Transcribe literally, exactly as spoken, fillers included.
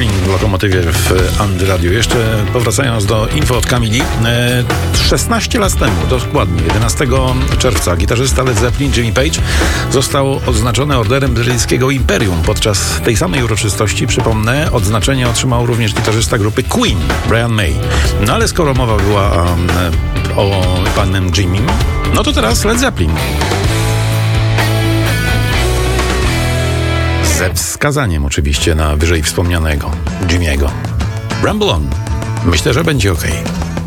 Rolling w Lokomotywie w Andy-Radio. Jeszcze powracając do info od Kamili. E, szesnaście lat temu, dokładnie jedenastego czerwca, gitarzysta Led Zeppelin Jimmy Page został odznaczony orderem brytyjskiego Imperium. Podczas tej samej uroczystości, przypomnę, odznaczenie otrzymał również gitarzysta grupy Queen, Brian May. No ale skoro mowa była um, o panem Jimmym, no to teraz Led Zeppelin. Ze wskazaniem oczywiście na wyżej wspomnianego Jimmy'ego. Ramble on. Myślę, że będzie okej.